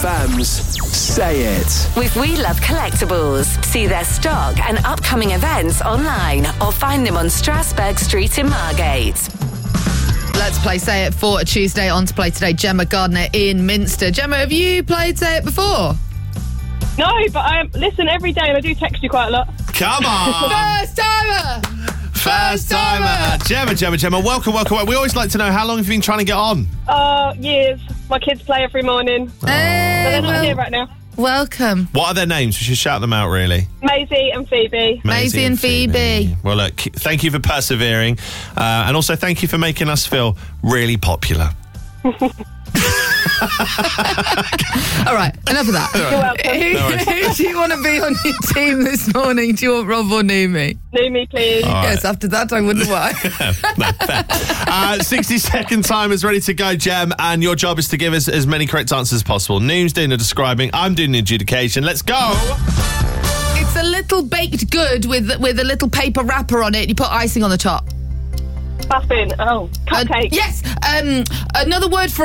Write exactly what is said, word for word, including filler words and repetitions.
Fams, say it. With We Love Collectibles. See their stock and upcoming events online or find them on Strasbourg Street in Margate. Let's play Say It for a Tuesday. On to play today, Gemma Gardner in Minster. Gemma, have you played Say It before? No, but I listen every day and I do text you quite a lot. Come on! First timer! First timer! Gemma, Gemma, Gemma, welcome, welcome. We always like to know how long have you been trying to get on? Uh, years. My kids play every morning. Hey, But they're not well, here right now. welcome. What are their names? We should shout them out, really. Maisie and Phoebe. Maisie and Phoebe. Well, look, thank you for persevering. Uh, and also thank you for making us feel really popular. All right, enough of that. You're welcome. Who, who do you want to be on your team this morning? Do you want Rob or Numi? Numi, please. All right. Yes, after that, I wouldn't why. No, fair. uh, sixty second time is ready to go, Gem, and your job is to give us as many correct answers as possible. Noom's doing the describing, I'm doing the adjudication. Let's go! It's a little baked good with with a little paper wrapper on it. You put icing on the top. Muffin. Oh, Uh, cupcake. yes, um, another word for